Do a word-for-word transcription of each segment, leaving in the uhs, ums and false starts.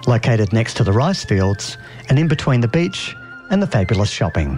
located next to the rice fields and in between the beach and the fabulous shopping.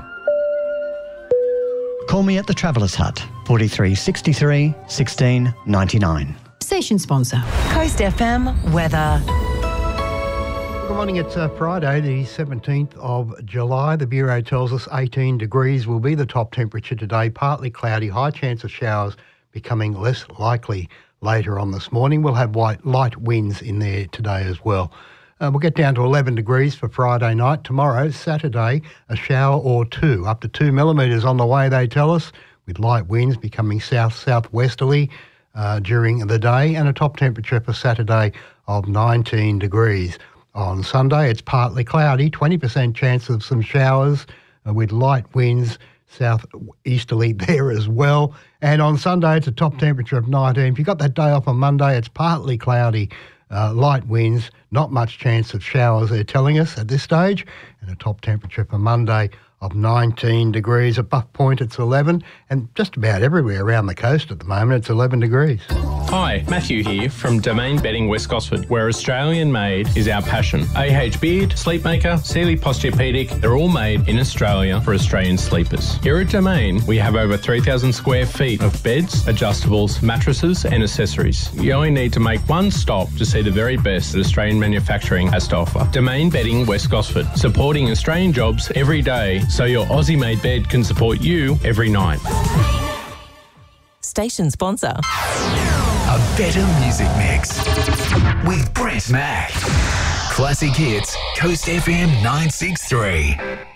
Call me at the Travellers Hut, forty-three sixty-three, sixteen ninety-nine. Station sponsor. Coast F M weather. Good morning, it's uh, Friday the seventeenth of July. The Bureau tells us eighteen degrees will be the top temperature today, partly cloudy, high chance of showers becoming less likely later on this morning. We'll have white, light winds in there today as well. Uh, we'll get down to eleven degrees for Friday night. Tomorrow, Saturday, a shower or two, up to two millimetres on the way, they tell us, with light winds becoming south-southwesterly uh, during the day, and a top temperature for Saturday of nineteen degrees. On Sunday, it's partly cloudy, twenty percent chance of some showers uh, with light winds south-easterly there as well. And on Sunday, it's a top temperature of nineteen. If you've got that day off on Monday, it's partly cloudy, uh, light winds, not much chance of showers, they're telling us at this stage, and a top temperature for Monday of nineteen degrees. At Buff Point, it's eleven, and just about everywhere around the coast at the moment, it's eleven degrees. Hi, Matthew here from Domain Bedding West Gosford, where Australian made is our passion. A H Beard, Sleepmaker, Sealy Posturepedic, they're all made in Australia for Australian sleepers. Here at Domain, we have over three thousand square feet of beds, adjustables, mattresses and accessories. You only need to make one stop to see the very best that Australian manufacturing has to offer. Domain Bedding West Gosford, supporting Australian jobs every day so your Aussie-made bed can support you every night. Station sponsor. A better music mix with Brett Mack. Classic hits, Coast F M nine six three.